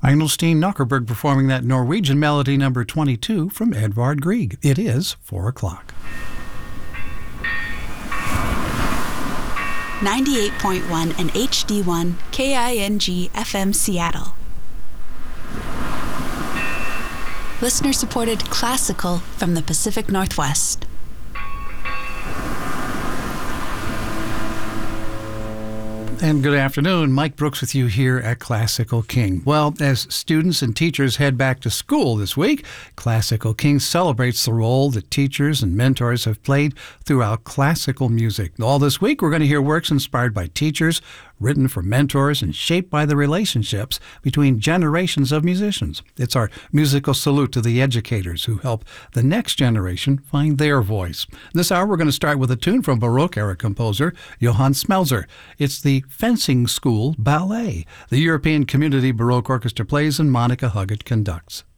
Engelstein Knockerberg performing that Norwegian melody number 22 from Edvard Grieg. It is 4 o'clock. 98.1 and HD1 KING FM Seattle. Listener-supported classical from the Pacific Northwest. And good afternoon. Mike Brooks with you here at Classical King. Well, as students and teachers head back to school this week, Classical King celebrates the role that teachers and mentors have played throughout classical music. All this week, we're going to hear works inspired by teachers, written for mentors, and shaped by the relationships between generations of musicians. It's our musical salute to the educators who help the next generation find their voice. This hour, we're going to start with a tune from Baroque-era composer Johann Smelzer. It's the Fencing School Ballet. The European Community Baroque Orchestra plays and Monica Huggett conducts.